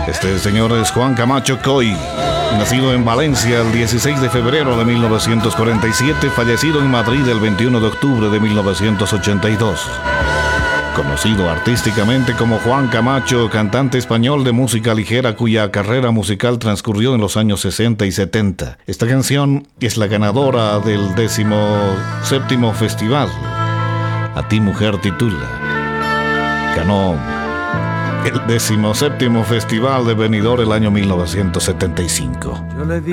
Este señor es Juan Camacho Coy, nacido en Valencia el 16 de febrero de 1947, fallecido en Madrid el 21 de octubre de 1982. Conocido artísticamente como Juan Camacho, cantante español de música ligera cuya carrera musical transcurrió en los años 60 y 70. Esta canción es la ganadora del 17º festival. A ti mujer titula. Ganó el 17º festival de Benidorm el año 1975.